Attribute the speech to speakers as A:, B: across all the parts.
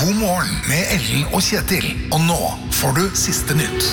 A: God morgen med Ellen og Kjetil. Og nå får du siste nytt.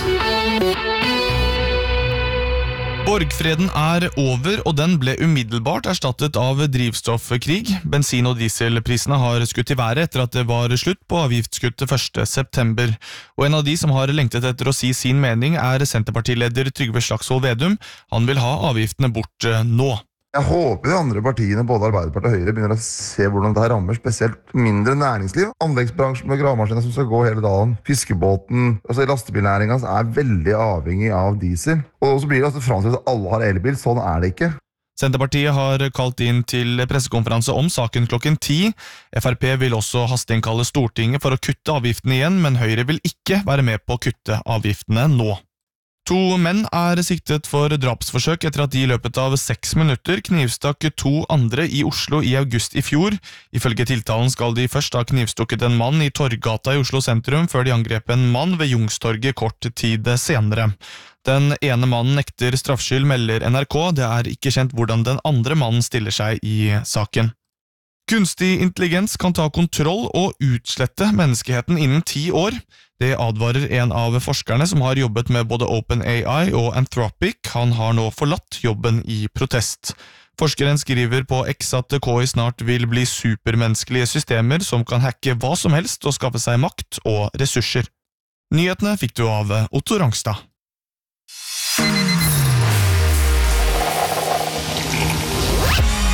B: Borgfreden over, og den ble umiddelbart erstattet av drivstoffkrig. Bensin- og dieselprisene har skutt i været etter at det var slutt på avgiftskuttet 1. september. Og en av de som har lengtet etter å si sin mening er Senterpartileder Trygve Slagsvold Vedum. Han vil ha avgiftene bort nå.
C: Jeg håper de andre partiene, både Arbeiderpartiet og Høyre, begynner å se hvordan det her rammer spesielt mindre næringsliv. Anleggsbransjen med gravemaskiner som skal gå hele dagen, fiskebåten, altså lastebilnæringen er veldig avhengig av diesel. Og så blir det framstilt at alle har elbil, sånn er det ikke.
B: Senterpartiet har kalt inn til pressekonferanse om saken klokken 10. FrP vil også hasteinnkalle Stortinget for å kutte avgiftene igjen, men Høyre vil ikke være med på å kutte avgiftene nå. 2 menn er siktet for drapsforsøk etter at de i løpet av 6 minutter knivstakk 2 andre i Oslo i august i fjor. Ifølge tiltalen skal de først ha knivstukket en mann i Torggata i Oslo sentrum, før de angrep en mann ved Youngstorget kort tid senere. Den ene mannen nekter straffskyld, melder NRK. Det er ikke kjent hvordan den andre mannen stiller seg i saken. Kunstig intelligens kan ta kontroll og utslette menneskeheten innen 10 år. Det advarer en av forskerne som har jobbet med både OpenAI og Anthropic. Han har nå forlatt jobben i protest. Forskeren skriver på X at KI snart vil bli supermenneskelige systemer som kan hacke hva som helst og skaffe seg makt og ressurser. Nyhetene fikk du av Otto Rangstad.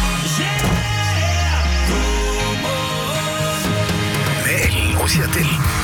A: Med Ellen og Kjetil.